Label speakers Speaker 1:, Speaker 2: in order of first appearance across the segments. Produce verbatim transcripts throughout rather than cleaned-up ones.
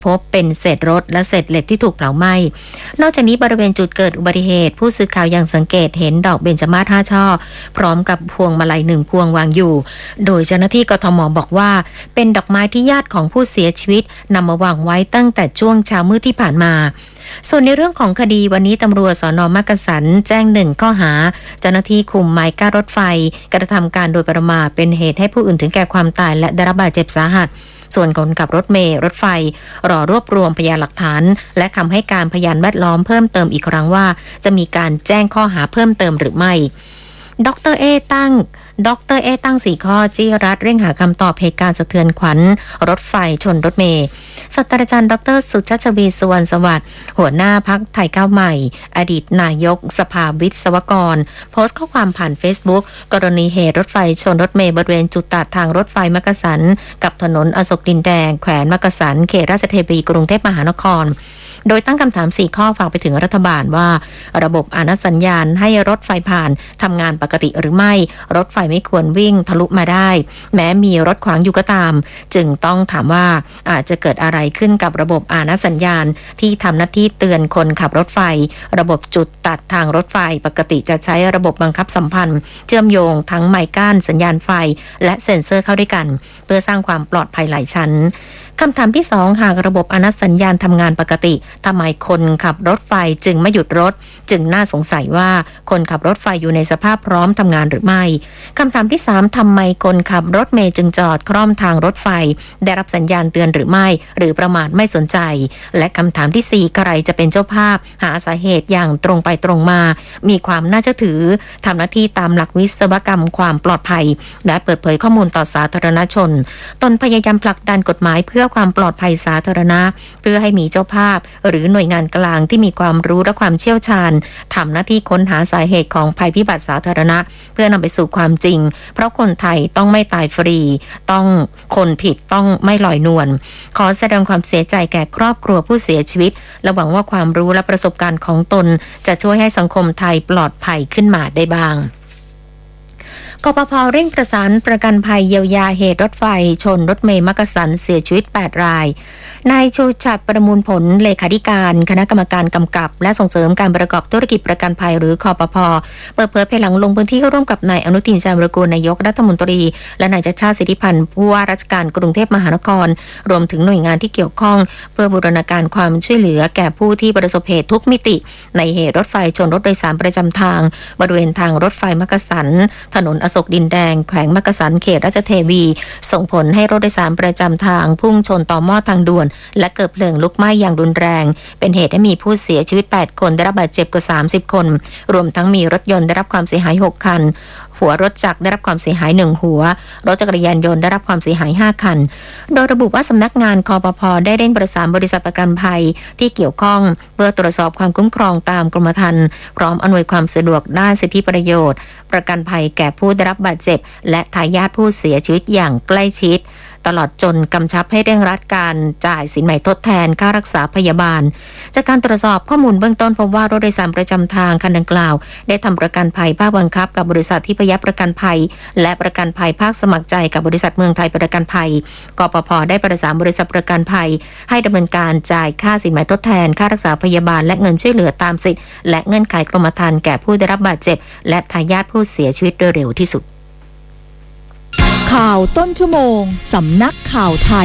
Speaker 1: พบเป็นเศษรถและเศษเหล็กที่ถูกเผาไหม้นอกจากนี้บริเวณจุดเกิดอุบัติเหตุผู้สื่อข่าวยังสังเกตเห็นดอกเบญจมาศห้าช่อพร้อมกับพวงมาลัยหนึ่งพวงวางอยู่โดยเจ้าหน้าที่กทมบอกว่าเป็นดอกไม้ที่ญาติของผู้เสียชีวิตนำมาวางไว้ตั้งแต่ช่วงเช้ามืดที่ผ่านมาส่วนในเรื่องของคดีวันนี้ตำรวจสน.มักกะสันแจ้งหนึ่งข้อหาเจ้าหน้าที่คุมไม้กั้นรถไฟกระทำการโดยประมาทเป็นเหตุให้ผู้อื่นถึงแก่ความตายและได้รับบาดเจ็บสาหัสส่วนคนขับรถเมล์รถไฟรอรวบรวมพยานหลักฐานและคำให้การพยานแวดล้อมเพิ่มเติมอีกครั้งว่าจะมีการแจ้งข้อหาเพิ่มเติมหรือไม่ดรเอตั้งดรเอตั้งสี่ข้อจี้รัฐเร่งหาคำตอบเหตุการณ์สะเทือนขวัญรถไฟชนรถเมล์ศาสตราจารย์ดรสุชาติชวีสุวรรณสวัสดิ์หัวหน้าพรรคไทยก้าวใหม่อดีตนายกสภาวิศวกรโพสต์ข้อความผ่าน Facebook กรณีเหตุรถไฟชนรถเมล์บริเวณจุดตัดทางรถไฟมักกะสันกับถนนอโศกดินแดงแขวงมักกะสันเขตราชเทวีกรุงเทพมหานครโดยตั้งคำถามสี่ข้อฝากไปถึงรัฐบาลว่าระบบอานัสัญญาณให้รถไฟผ่านทำงานปกติหรือไม่รถไฟไม่ควรวิ่งทะลุมาได้แม้มีรถขวางอยู่ก็ตามจึงต้องถามว่าอาจจะเกิดอะไรขึ้นกับระบบอานัสัญญาณที่ทำหน้าที่เตือนคนขับรถไฟระบบจุดตัดทางรถไฟปกติจะใช้ระบบบังคับสัมพันธ์เชื่อมโยงทั้งไม้กั้นสัญญาณไฟและเซ็นเซอร์เข้าด้วยกันเพื่อสร้างความปลอดภัยหลายชั้นคำถามที่สองหากระบบอานัสัญญาณทำงานปกติทำไมคนขับรถไฟจึงไม่หยุดรถจึงน่าสงสัยว่าคนขับรถไฟอยู่ในสภาพพร้อมทำงานหรือไม่คำถามที่สามทำไมคนขับรถเมล์จึงจอดคร่อมทางรถไฟได้รับสัญญาณเตือนหรือไม่หรือประมาทไม่สนใจและคำถามที่สี่ใครจะเป็นเจ้าภาพหาสาเหตุอย่างตรงไปตรงมามีความน่าเชื่อถือทำหน้าที่ตามหลักวิศวกรรมความปลอดภัยและเปิดเผยข้อมูลต่อสาธารณชนตนพยายามผลักดันกฎหมายเพื่อความปลอดภัยสาธารณะเพื่อให้มีเจ้าภาพหรือหน่วยงานกลางที่มีความรู้และความเชี่ยวชาญทำหน้าที่ค้นหาสาเหตุของภัยพิบัติสาธารณะเพื่อนำไปสู่ความจริงเพราะคนไทยต้องไม่ตายฟรีต้องคนผิดต้องไม่ลอยนวลขอแสดงความเสียใจแก่ครอบครัวผู้เสียชีวิตและหวังว่าความรู้และประสบการณ์ของตนจะช่วยให้สังคมไทยปลอดภัยขึ้นมาได้บ้างกปภ.เร่งประสานประกันภัยเยียวยาเหตุรถไฟชนรถเมล์มักกะสันเสียชีวิตแปดรายนายชูชัดประมูลผลเลขาธิการคณะกรรมการกำกับและส่งเสริมการประกอบธุรกิจประกันภัยหรือคปภ.เปิดเผยภายหลังลงพื้นที่ร่วมกับนายอนุทินชาญวิรากูลนายกรัฐมนตรีและนายชัชชาติสิทธิพันธ์ผู้ว่าราชการกรุงเทพมหานครรวมถึงหน่วยงานที่เกี่ยวข้องเพื่อบูรณาการความช่วยเหลือแก่ผู้ที่ประสบเหตุทุกมิติในเหตุรถไฟชนรถโดยสารประจำทางบริเวณทางรถไฟมักกะสันถนนอโศกดินแดงแขวงมักกะสันเขตราชเทวีส่งผลให้รถโดยสารประจำทางพุ่งชนต่อหม้อทางด่วนและเกิดเพลิงลุกไหม้อย่างรุนแรงเป็นเหตุให้มีผู้เสียชีวิตแปดคนได้รับบาดเจ็บกว่าสามสิบคนรวมทั้งมีรถยนต์ได้รับความเสียหายหกคันหัวรถจักรได้รับความเสียหายหนึ่งหัวรถจักรยานยนต์ได้รับความเสียหายห้าคันโดยระบุว่าสำนักงานคปภ.ได้เร่งประสานบริษัทประกันภัยที่เกี่ยวข้องเพื่อตรวจสอบความคุ้มครองตามกรมธรรม์พร้อมอำนวยความสะดวกด้านสิทธิประโยชน์ประกันภัยแก่ผู้ได้รับบาดเจ็บและทายาทผู้เสียชีวิตอย่างใกล้ชิดตลอดจนกำชับให้เร่งรัดการจ่ายสินใหม่ทดแทนค่ารักษาพยาบาลจากการตรวจสอบข้อมูลเบื้องต้นพบว่ารถโดยสารประจำทางคันดังกล่าวได้ทำประกันภัยภาคบังคับกับบริษัทที่พยัคฆ์ประกันภัยและประกันภัยภาคสมัครใจกับบริษัทเมืองไทยประกันภัยกปภ.ได้ประสานบริษัทประกันภัยให้ดำเนินการจ่ายค่าสินใหม่ทดแทนค่ารักษาพยาบาลและเงินช่วยเหลือตามสิทธิและเงื่อนไขกรมธรรม์แก่ผู้ได้รับบาดเจ็บและทายาทผู้เสียชีวิตโดยเร็วที่สุด
Speaker 2: ข่าวต้นชั่วโมงสำนักข่าวไทย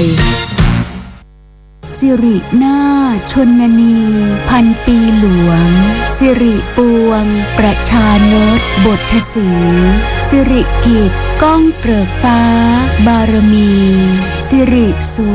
Speaker 2: สิรินาถชนนีพันปีหลวงสิริปวงประชานตบทสีสิริกิจก้องเกริกฟ้าบารมีสิริสุ